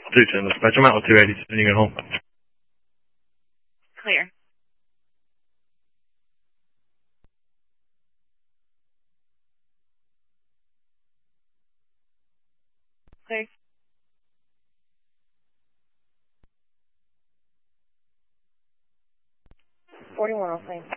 210, dispatch. I'm out with 280, and you get home. Clear. Clear. 41, I'll say.